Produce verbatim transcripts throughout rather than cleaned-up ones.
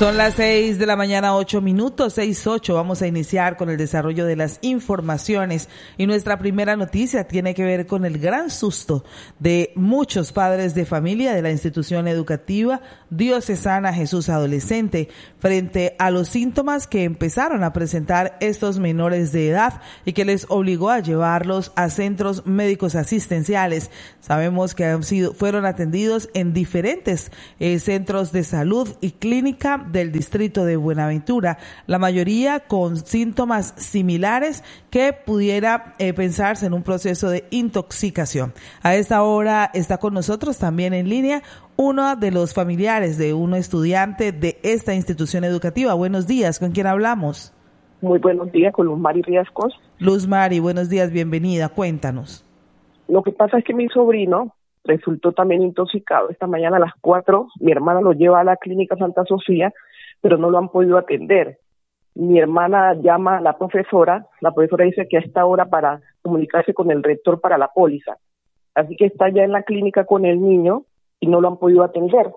Son las seis de la mañana, ocho minutos, seis ocho. Vamos a iniciar con el desarrollo de las informaciones y nuestra primera noticia tiene que ver con el gran susto de muchos padres de familia de la institución educativa diocesana Jesús Adolescente frente a los síntomas que empezaron a presentar estos menores de edad y que les obligó a llevarlos a centros médicos asistenciales. Sabemos que han sido, fueron atendidos en diferentes eh, centros de salud y clínica del distrito de Buenaventura, la mayoría con síntomas similares que pudiera eh, pensarse en un proceso de intoxicación. A esta hora está con nosotros también en línea uno de los familiares de un estudiante de esta institución educativa. Buenos días, ¿con quién hablamos? Muy buenos días, con Luz Mari Riascos. Luz Mari, buenos días, bienvenida, cuéntanos. Lo que pasa es que mi sobrino resultó también intoxicado. Esta mañana a las cuatro, mi hermana lo lleva a la clínica Santa Sofía, pero no lo han podido atender. Mi hermana llama a la profesora, la profesora dice que a esta hora para comunicarse con el rector para la póliza. Así que está ya en la clínica con el niño y no lo han podido atender.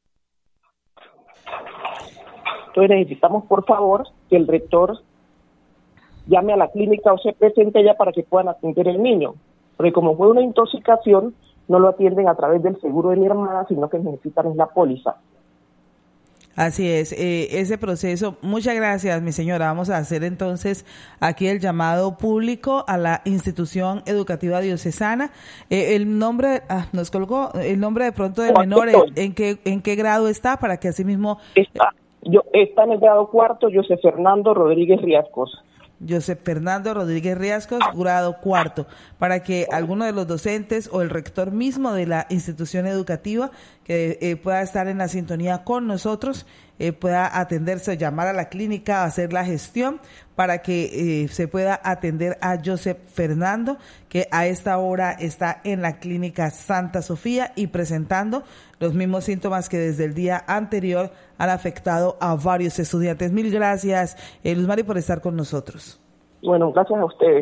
Entonces necesitamos, por favor, que el rector llame a la clínica o se presente ya para que puedan atender el niño. Porque como fue una intoxicación, no lo atienden a través del seguro de mi hermana, sino que necesitan la póliza. Así es, eh, ese proceso, muchas gracias mi señora, vamos a hacer entonces aquí el llamado público a la institución educativa diocesana. Eh, el nombre, ah, nos colgó, el nombre de pronto del menor, ¿en qué, en qué grado está? Para que así mismo... Está, yo, está en el grado cuarto, José Fernando Rodríguez Riascos. José Fernando Rodríguez Riascos, grado cuarto, para que alguno de los docentes o el rector mismo de la institución educativa que eh, pueda estar en la sintonía con nosotros, eh, pueda atenderse, llamar a la clínica, hacer la gestión para que eh, se pueda atender a José Fernando, que a esta hora está en la clínica Santa Sofía y presentando los mismos síntomas que desde el día anterior han afectado a varios estudiantes. Mil gracias, eh, Luz Mari, por estar con nosotros. Bueno, gracias a ustedes.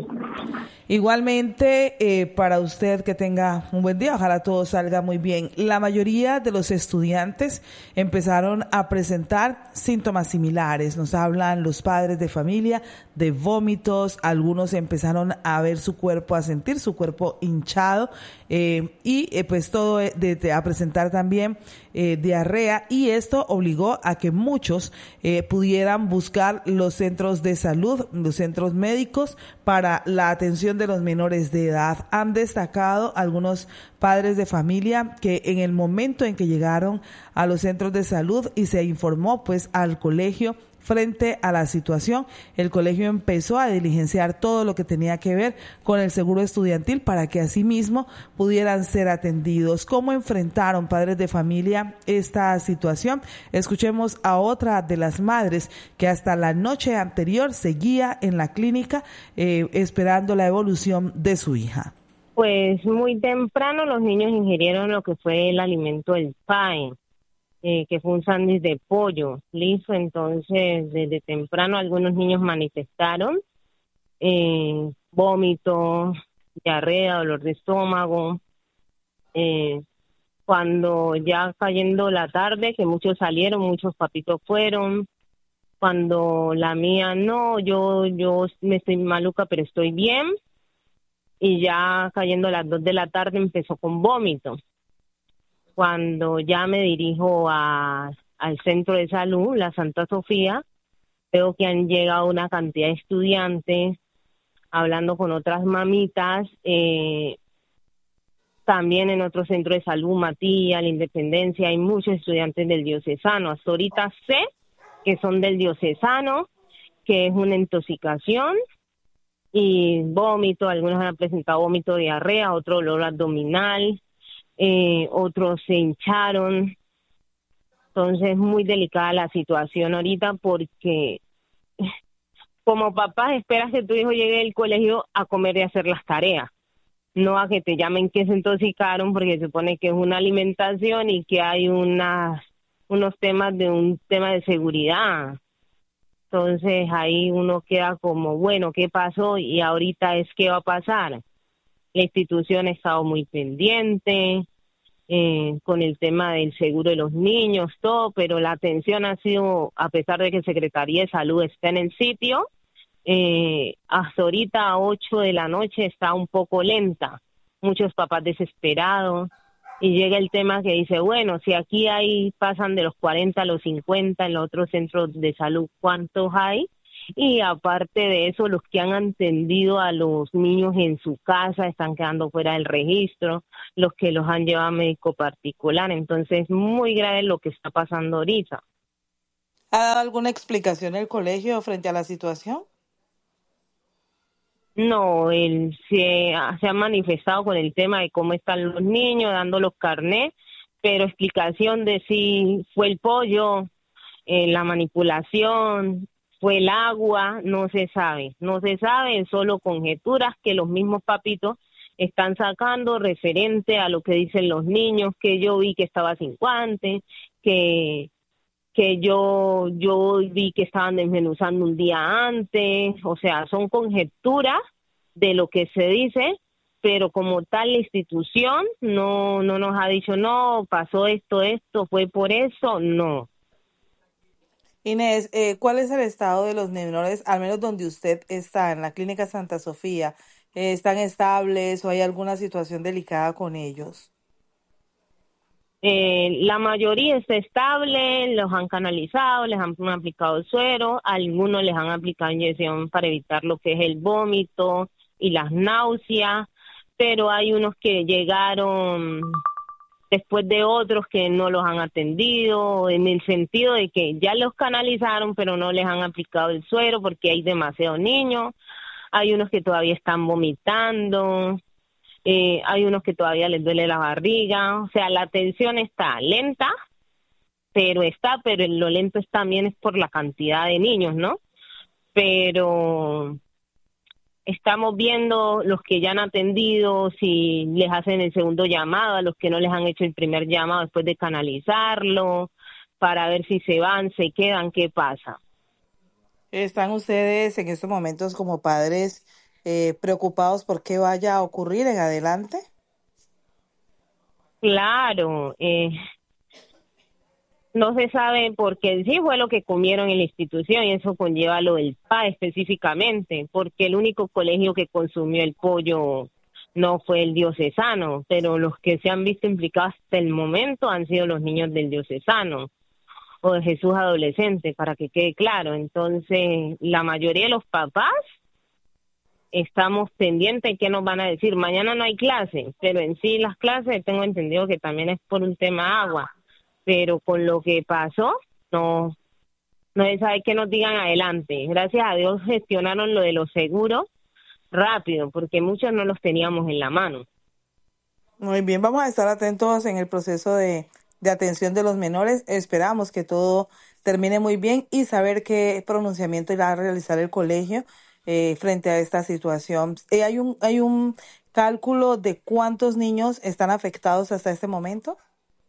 Igualmente, eh, para usted que tenga un buen día, ojalá todo salga muy bien. La mayoría de los estudiantes empezaron a presentar síntomas similares. Nos hablan los padres de familia de vómitos, algunos empezaron a ver su cuerpo, a sentir su cuerpo hinchado eh, y eh, pues todo de, de, a presentar también eh, diarrea, y esto obligó a que muchos eh, pudieran buscar los centros de salud, los centros médicos para la atención de los menores de edad. Han destacado algunos padres de familia que en el momento en que llegaron a los centros de salud y se informó pues al colegio frente a la situación, el colegio empezó a diligenciar todo lo que tenía que ver con el seguro estudiantil para que asimismo pudieran ser atendidos. ¿Cómo enfrentaron padres de familia esta situación? Escuchemos a otra de las madres que hasta la noche anterior seguía en la clínica eh, esperando la evolución de su hija. Pues muy temprano los niños ingirieron lo que fue el alimento del P A E. Eh, que fue un sándwich de pollo, listo. Entonces desde temprano algunos niños manifestaron eh, vómito, diarrea, dolor de estómago. Eh, cuando ya cayendo la tarde, que muchos salieron, muchos papitos fueron. Cuando la mía, no, yo yo me estoy maluca, pero estoy bien. Y ya cayendo las dos de la tarde empezó con vómito. Cuando ya me dirijo a, al centro de salud, la Santa Sofía, veo que han llegado una cantidad de estudiantes, hablando con otras mamitas, eh, también en otro centro de salud, Matías, La Independencia, hay muchos estudiantes del diocesano. Hasta ahorita sé que son del diocesano, que es una intoxicación y vómito, algunos han presentado vómito, diarrea, otro dolor abdominal. Eh, otros se hincharon. Entonces es muy delicada la situación ahorita porque como papás esperas que tu hijo llegue del colegio a comer y a hacer las tareas, no a que te llamen que se intoxicaron, porque se supone que es una alimentación y que hay unas unos temas de un tema de seguridad. Entonces ahí uno queda como, bueno, ¿qué pasó? Y ahorita es ¿qué va a pasar? La institución ha estado muy pendiente, eh, con el tema del seguro de los niños, todo, pero la atención ha sido, a pesar de que Secretaría de Salud está en el sitio, eh, hasta ahorita a ocho de la noche está un poco lenta, muchos papás desesperados, y llega el tema que dice, bueno, si aquí hay, pasan de los cuarenta a los cincuenta, en los otros centros de salud, ¿cuántos hay? Y aparte de eso, los que han atendido a los niños en su casa están quedando fuera del registro, los que los han llevado a médico particular. Entonces, muy grave lo que está pasando ahorita. ¿Ha dado alguna explicación el colegio frente a la situación? No, él se, ha- se ha manifestado con el tema de cómo están los niños, dando los carnés, pero explicación de si fue el pollo, eh, la manipulación, fue el agua, no se sabe, no se sabe, es solo conjeturas que los mismos papitos están sacando referente a lo que dicen los niños, que yo vi que estaba sin guantes, que que yo yo vi que estaban desmenuzando un día antes, o sea, son conjeturas de lo que se dice, pero como tal la institución no no nos ha dicho, no, pasó esto, esto, fue por eso, no. Inés, eh, ¿cuál es el estado de los menores, al menos donde usted está, en la Clínica Santa Sofía? Eh, ¿Están estables o hay alguna situación delicada con ellos? Eh, la mayoría está estable, los han canalizado, les han aplicado el suero, algunos les han aplicado inyección para evitar lo que es el vómito y las náuseas, pero hay unos que llegaron después de otros que no los han atendido, en el sentido de que ya los canalizaron, pero no les han aplicado el suero porque hay demasiados niños, hay unos que todavía están vomitando, eh, hay unos que todavía les duele la barriga, o sea, la atención está lenta, pero está, pero lo lento es también es por la cantidad de niños, ¿no? Pero estamos viendo los que ya han atendido, si les hacen el segundo llamado, a los que no les han hecho el primer llamado después de canalizarlo, para ver si se van, se quedan, qué pasa. ¿Están ustedes en estos momentos como padres eh, preocupados por qué vaya a ocurrir en adelante? Claro, eh, no se sabe porque sí fue lo que comieron en la institución y eso conlleva lo del P A específicamente, porque el único colegio que consumió el pollo no fue el diocesano, pero los que se han visto implicados hasta el momento han sido los niños del diocesano o de Jesús adolescente, para que quede claro. Entonces, la mayoría de los papás estamos pendientes de qué nos van a decir. Mañana no hay clase, pero en sí las clases tengo entendido que también es por un tema agua, pero con lo que pasó, no, no se sabe qué nos digan adelante. Gracias a Dios gestionaron lo de los seguros rápido, porque muchos no los teníamos en la mano. Muy bien, vamos a estar atentos en el proceso de, de atención de los menores. Esperamos que todo termine muy bien y saber qué pronunciamiento irá a realizar el colegio eh, frente a esta situación. Eh, ¿hay un, hay un cálculo de cuántos niños están afectados hasta este momento?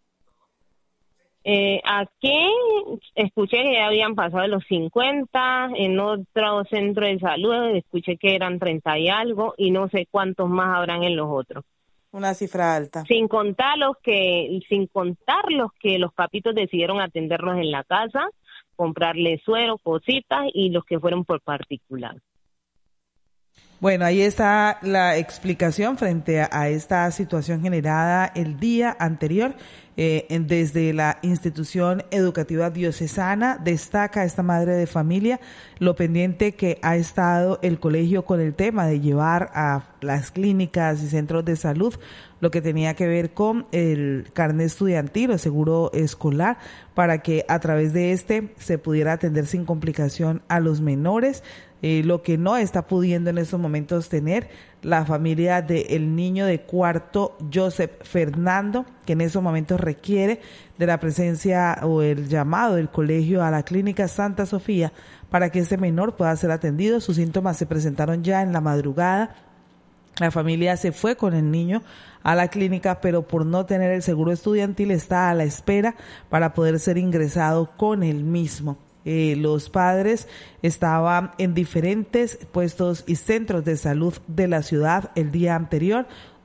Eh, aquí escuché que ya habían pasado de los cincuenta, en otro centro de salud escuché que eran treinta y algo, y no sé cuántos más habrán en los otros. Una cifra alta. Sin contar los que, sin contar los que los papitos decidieron atenderlos en la casa, comprarles suero, cositas, y los que fueron por particular. Bueno, ahí está la explicación frente a, a esta situación generada el día anterior. Eh, en, desde la institución educativa diocesana destaca esta madre de familia lo pendiente que ha estado el colegio con el tema de llevar a las clínicas y centros de salud lo que tenía que ver con el carnet estudiantil o seguro escolar, para que a través de este se pudiera atender sin complicación a los menores. Eh, lo que no está pudiendo en estos momentos tener la familia del niño de cuarto, Joseph Fernando, que en estos momentos requiere de la presencia o el llamado del colegio a la Clínica Santa Sofía para que este menor pueda ser atendido. Sus síntomas se presentaron ya en la madrugada. La familia se fue con el niño a la clínica, pero por no tener el seguro estudiantil está a la espera para poder ser ingresado con el mismo. Eh, los padres estaban en diferentes puestos y centros de salud de la ciudad el día anterior,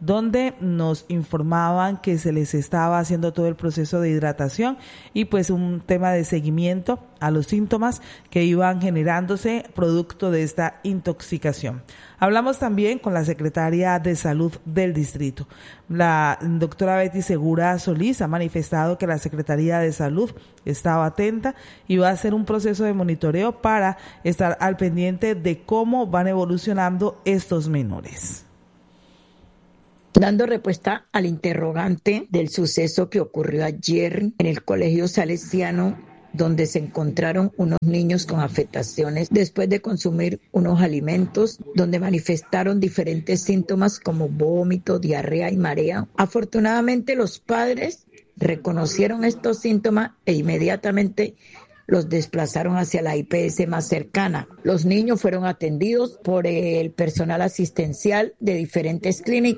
donde nos informaban que se les estaba haciendo todo el proceso de hidratación y pues un tema de seguimiento a los síntomas que iban generándose producto de esta intoxicación. Hablamos también con la secretaria de Salud del distrito. La doctora Betty Segura Solís ha manifestado que la Secretaría de Salud estaba atenta y va a hacer un proceso de monitoreo para estar al pendiente de cómo van evolucionando estos menores. Dando respuesta al interrogante del suceso que ocurrió ayer en el Colegio Salesiano, donde se encontraron unos niños con afectaciones después de consumir unos alimentos, donde manifestaron diferentes síntomas como vómito, diarrea y marea. Afortunadamente, los padres reconocieron estos síntomas e inmediatamente los desplazaron hacia la I P S más cercana. Los niños fueron atendidos por el personal asistencial de diferentes clínicas